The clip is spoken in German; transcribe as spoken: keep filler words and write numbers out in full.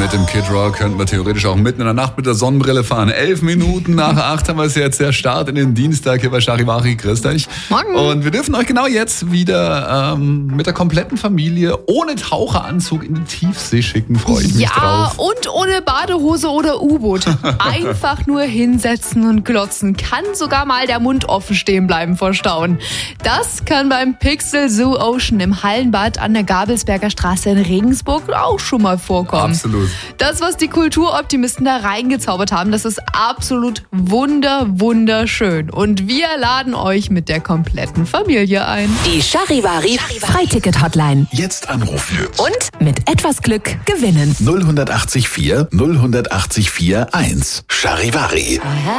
Mit dem Kid Rock könnten wir theoretisch auch mitten in der Nacht mit der Sonnenbrille fahren. Elf Minuten nach acht haben wir es jetzt. Der Start in den Dienstag hier bei Charivari. Grüßt euch. Morgen. Und wir dürfen euch genau jetzt wieder ähm, mit der kompletten Familie ohne Taucheranzug in die Tiefsee schicken. Freue ich mich ja, drauf. und ohne Badehose oder U-Boot. Einfach nur hinsetzen und glotzen. Kann sogar mal der Mund offen stehen bleiben vor Staunen. Das kann beim Pixel Zoo Ocean im Hallenbad an der Gabelsberger Straße in Regensburg auch schon mal vorkommen. Absolut. Das, was die Kulturoptimisten da reingezaubert haben, das ist absolut wunder, wunderschön. Und wir laden euch mit der kompletten Familie ein. Die Charivari Freiticket-Hotline. Jetzt anrufen. Und mit etwas Glück gewinnen. null acht vier null acht vier eins. Charivari.